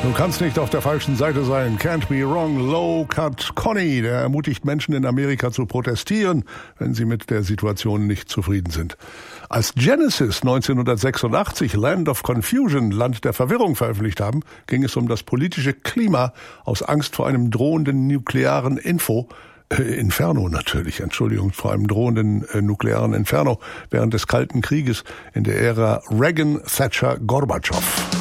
Du kannst nicht auf der falschen Seite sein. Can't be wrong. Low Cut Connie, der ermutigt Menschen in Amerika zu protestieren, wenn sie mit der Situation nicht zufrieden sind. Als Genesis 1986 Land of Confusion, Land der Verwirrung, veröffentlicht haben, ging es um das politische Klima aus Angst vor einem drohenden nuklearen Inferno natürlich, vor einem drohenden nuklearen Inferno während des Kalten Krieges in der Ära Reagan, Thatcher, Gorbatschow.